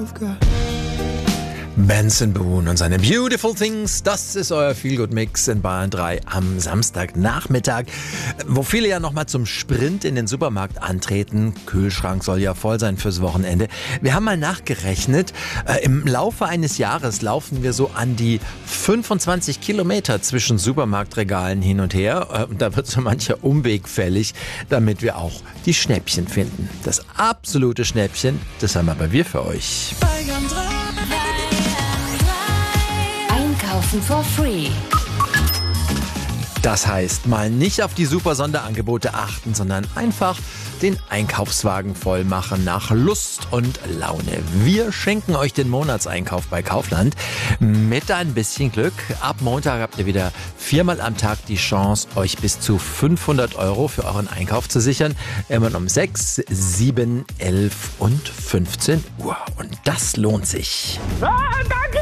Benson Boone und seine Beautiful Things, das ist euer Feel-Good-Mix in Bayern 3 am Samstagnachmittag, wo viele ja nochmal zum Sprint in den Supermarkt antreten. Kühlschrank soll ja voll sein fürs Wochenende. Wir haben mal nachgerechnet, im Laufe eines Jahres laufen wir so an die 25 Kilometer zwischen Supermarktregalen hin und her. Da wird so mancher Umweg fällig, damit wir auch die Schnäppchen finden. Das absolute Schnäppchen, das haben aber wir für euch. Einkaufen for free. Das heißt, mal nicht auf die super Sonderangebote achten, sondern einfach den Einkaufswagen voll machen nach Lust und Laune. Wir schenken euch den Monatseinkauf bei Kaufland. Mit ein bisschen Glück. Ab Montag habt ihr wieder 4-mal am Tag die Chance, euch bis zu 500 € für euren Einkauf zu sichern. Immer um 6, 7, 11 und 15 Uhr. Und das lohnt sich. Ah, danke!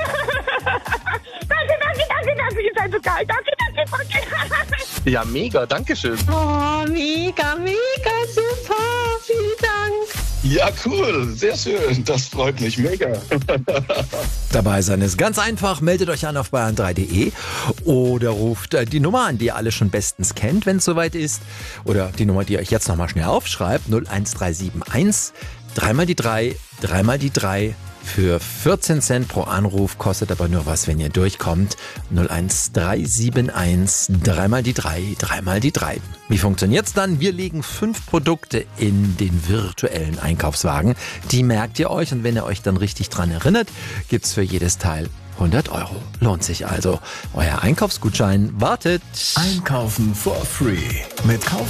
Danke, ihr seid so geil. Danke. Ja, mega, dankeschön. Oh, mega, super. Vielen Dank. Ja, cool, sehr schön, das freut mich mega. Dabei sein ist ganz einfach. Meldet euch an auf bayern3.de oder ruft die Nummer an, die ihr alle schon bestens kennt, wenn es soweit ist. Oder die Nummer, die ihr euch jetzt nochmal schnell aufschreibt, 01371 3 die 3, 3 die 3. Für 14 Cent pro Anruf, kostet aber nur was, wenn ihr durchkommt. 01371 3 die 3, 3 die 3. Wie funktioniert's dann? Wir legen 5 Produkte in den virtuellen Einkaufswagen. Die merkt ihr euch und wenn ihr euch dann richtig dran erinnert, gibt's für jedes Teil 100 €. Lohnt sich also. Euer Einkaufsgutschein wartet. Einkaufen for free mit